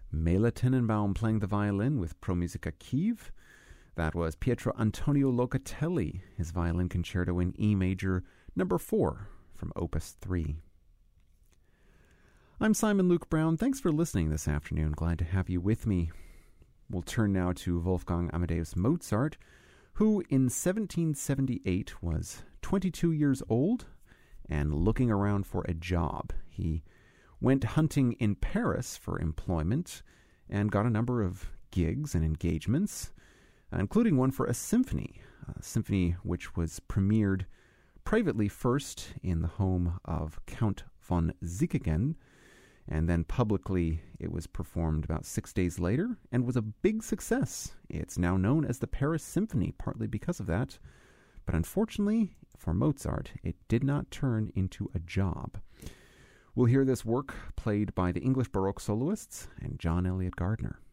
Mela Tenenbaum playing the violin with Pro Musica Kiev. That was Pietro Antonio Locatelli, his violin concerto in E major, number 4, from Opus 3. I'm Simon Luke Brown. Thanks for listening this afternoon. Glad to have you with me. We'll turn now to Wolfgang Amadeus Mozart, who in 1778 was 22 years old and looking around for a job. He went hunting in Paris for employment and got a number of gigs and engagements, including one for a symphony which was premiered privately first in the home of Count von Sickingen, and then publicly it was performed about 6 days later and was a big success. It's now known as the Paris Symphony, partly because of that. But unfortunately for Mozart, it did not turn into a job. We'll hear this work played by the English Baroque soloists and John Eliot Gardiner.